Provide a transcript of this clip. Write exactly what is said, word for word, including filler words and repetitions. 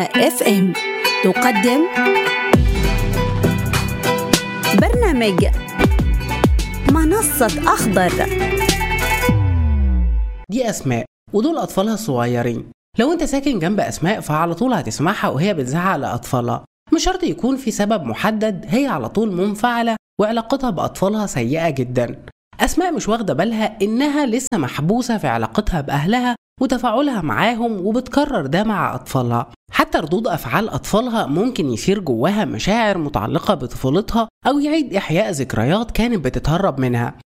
اف ام تقدم برنامج منصة أخضر. دي أسماء ودول أطفالها الصغيرين. لو أنت ساكن جنب أسماء فعلى طول هتسمعها وهي بتزعق لأطفالها. مش شرط يكون في سبب محدد، هي على طول منفعلة وعلاقتها بأطفالها سيئة جدا. أسماء مش واخدة بالها إنها لسه محبوسة في علاقتها بأهلها وتفاعلها معاهم، وبتكرر ده مع أطفالها. حتى ردود أفعال أطفالها ممكن يثير جواها مشاعر متعلقة بطفولتها أو يعيد إحياء ذكريات كانت بتتهرب منها.